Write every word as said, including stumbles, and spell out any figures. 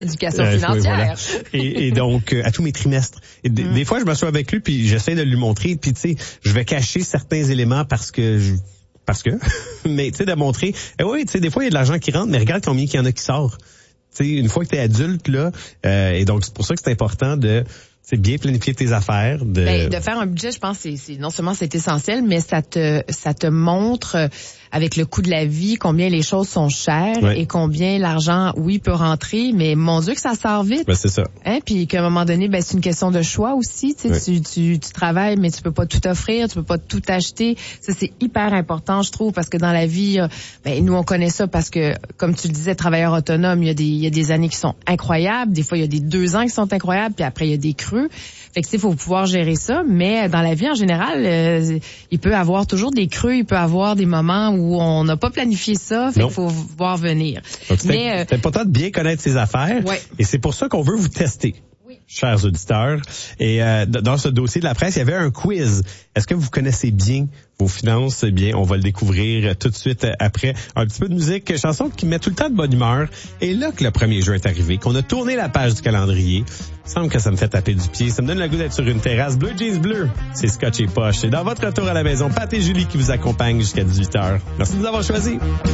Éducation Euh, financière. voilà. et, et donc, euh, à tous mes trimestres. Et d- Mm. Des fois, je m'assois avec lui, puis j'essaie de lui montrer, puis tu sais, je vais cacher certains éléments parce que je... Parce que, mais tu sais, de montrer, eh oui, tu sais, des fois, il y a de l'argent qui rentre, mais regarde combien il y en a qui sort. Tu sais, une fois que tu es adulte, là, euh, et donc c'est pour ça que c'est important de... C'est bien planifier tes affaires. De, ben, de faire un budget, je pense, c'est, c'est non seulement c'est essentiel, mais ça te ça te montre euh, avec le coût de la vie combien les choses sont chères ouais. et combien l'argent, oui, peut rentrer, mais mon Dieu que ça sort vite. Ben, c'est ça. Hein, puis qu'à un moment donné, ben c'est une question de choix aussi. Tu sais, ouais. tu, tu tu travailles, mais tu peux pas tout offrir, tu peux pas tout acheter. Ça c'est hyper important, je trouve, parce que dans la vie, ben nous on connaît ça parce que, comme tu le disais, travailleur autonome, il y a des il y a des années qui sont incroyables, des fois il y a des deux ans qui sont incroyables, puis après il y a des creux. Fait que il faut pouvoir gérer ça, mais dans la vie en général, euh, il peut avoir toujours des creux, il peut avoir des moments où on n'a pas planifié ça, fait qu'il faut voir venir. Donc, c'est, mais euh, c'est important de bien connaître ses affaires, ouais. et c'est pour ça qu'on veut vous tester. Oui. Chers auditeurs. Et euh, dans ce dossier de la presse, il y avait un quiz. Est-ce que vous connaissez bien vos finances? Eh bien, on va le découvrir tout de suite après un petit peu de musique, chanson qui met tout le temps de bonne humeur. Et là que le premier jeu est arrivé, qu'on a tourné la page du calendrier, il semble que ça me fait taper du pied. Ça me donne le goût d'être sur une terrasse. Bleu Jeans Bleu, c'est Scotch et Poche. Et dans votre retour à la maison, Pat et Julie qui vous accompagnent jusqu'à dix-huit heures. Merci de nous avoir choisis.